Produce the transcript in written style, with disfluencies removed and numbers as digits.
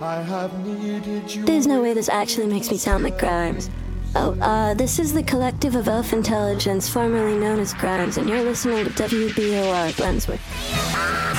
I have needed you. There's no way this actually makes me sound like Grimes. Oh, this is the Collective of Elf Intelligence, formerly known as Grimes, and you're listening to WBOR Glensworth.